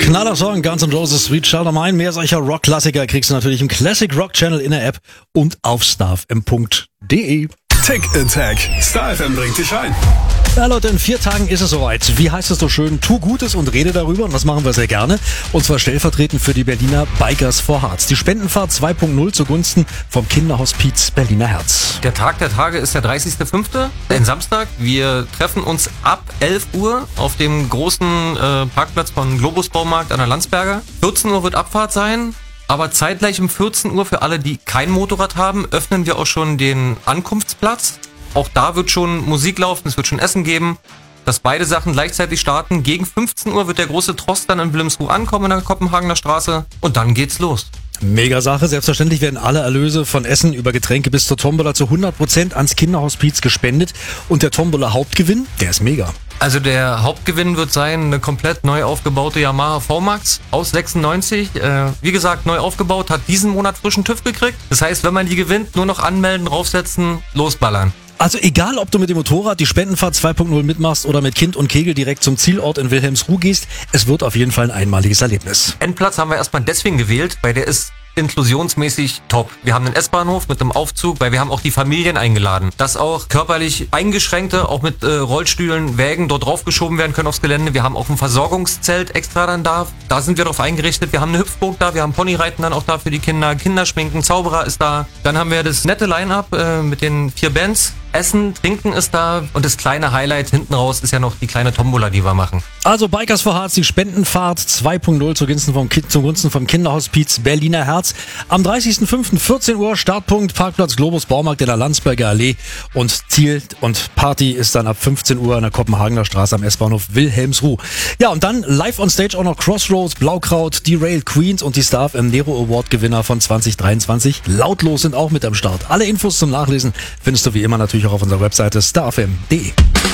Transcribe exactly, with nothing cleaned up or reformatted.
Knaller-Song, Guns N' Roses, Sweet Child O' Mine. Mehr solcher Rock-Klassiker kriegst du natürlich im Classic Rock Channel in der App und auf starfm punkt de. Tech Attack. Star F M bringt dich ein. Ja Leute, in vier Tagen ist es soweit. Wie heißt es so schön? Tu Gutes und rede darüber. Und das machen wir sehr gerne. Und zwar stellvertretend für die Berliner Bikers for Hearts. Die Spendenfahrt zwei Punkt null zugunsten vom Kinderhospiz Berliner Herz. Der Tag der Tage ist der dreißigster fünfte, ein Samstag. Wir treffen uns ab elf Uhr auf dem großen äh, Parkplatz von Globus Baumarkt an der Landsberger. vierzehn Uhr wird Abfahrt sein. Aber zeitgleich um vierzehn Uhr für alle, die kein Motorrad haben, öffnen wir auch schon den Ankunftsplatz. Auch da wird schon Musik laufen, es wird schon Essen geben, dass beide Sachen gleichzeitig starten. Gegen fünfzehn Uhr wird der große Trost dann in Wilhelmsruhe ankommen in der Kopenhagener Straße und dann geht's los. Mega Sache. Selbstverständlich werden alle Erlöse von Essen über Getränke bis zur Tombola zu hundert Prozent ans Kinderhospiz gespendet. Und der Tombola Hauptgewinn, der ist mega. Also der Hauptgewinn wird sein, eine komplett neu aufgebaute Yamaha V-Max aus sechsundneunzig. Äh, wie gesagt, neu aufgebaut, hat diesen Monat frischen TÜV gekriegt. Das heißt, wenn man die gewinnt, nur noch anmelden, draufsetzen, losballern. Also egal, ob du mit dem Motorrad die Spendenfahrt zwei Punkt null mitmachst oder mit Kind und Kegel direkt zum Zielort in Wilhelmsruhe gehst, es wird auf jeden Fall ein einmaliges Erlebnis. Endplatz haben wir erstmal deswegen gewählt, weil der ist inklusionsmäßig top. Wir haben einen S-Bahnhof mit einem Aufzug, weil wir haben auch die Familien eingeladen, dass auch körperlich Eingeschränkte, auch mit äh, Rollstühlen, Wägen dort draufgeschoben werden können aufs Gelände. Wir haben auch ein Versorgungszelt extra dann da. Da sind wir drauf eingerichtet. Wir haben eine Hüpfburg da, wir haben Ponyreiten dann auch da für die Kinder. Kinderschminken, Zauberer ist da. Dann haben wir das nette Line-Up äh, mit den vier Bands. Essen, Trinken ist da und das kleine Highlight hinten raus ist ja noch die kleine Tombola, die wir machen. Also Bikers for Hearts, die Spendenfahrt zwei Punkt null zugunsten vom, Kind, zugunsten vom Kinderhospiz Berliner Herz. Am dreißigster fünfter vierzehn Uhr, Startpunkt Parkplatz Globus Baumarkt in der Landsberger Allee und Ziel und Party ist dann ab fünfzehn Uhr an der Kopenhagener Straße am S-Bahnhof Wilhelmsruhe. Ja, und dann live on stage auch noch Crossroads, Blaukraut, Derailed Queens und die Star F M Nero Award Gewinner von zwanzig dreiundzwanzig. Lautlos sind auch mit am Start. Alle Infos zum Nachlesen findest du wie immer natürlich auch auf unserer Webseite starfm punkt de.